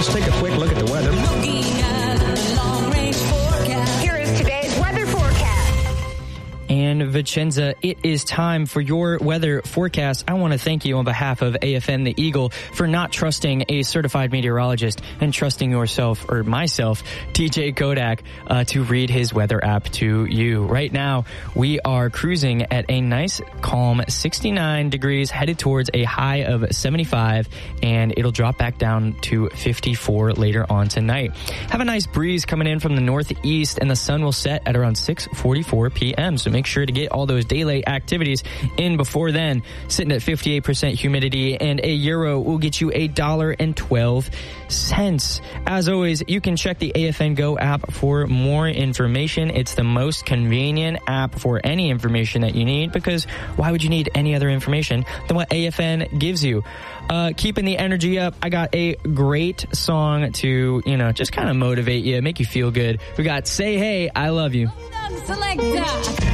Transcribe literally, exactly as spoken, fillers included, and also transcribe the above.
let's take a quick look at the weather. Here is today's weather forecast. And Vicenza, it is time for your weather forecast. I want to thank you on behalf of A F N The Eagle for not trusting a certified meteorologist and trusting yourself, or myself, T J Kodak, uh, to read his weather app to you. Right now, we are cruising at a nice, calm sixty-nine degrees, headed towards a high of seventy-five, and it'll drop back down to fifty-four later on tonight. Have a nice breeze coming in from the northeast, and the sun will set at around six forty-four p.m., so make sure to get all those daylight activities in before then. Sitting at fifty-eight percent humidity, and a euro will get you a dollar and twelve cents. As always, you can check the A F N Go app for more information. It's the most convenient app for any information that you need, because why would you need any other information than what A F N gives you? Uh, keeping the energy up, I got a great song to, you know, just kind of motivate you, make you feel good. We got Say Hey, I Love You. Selecta.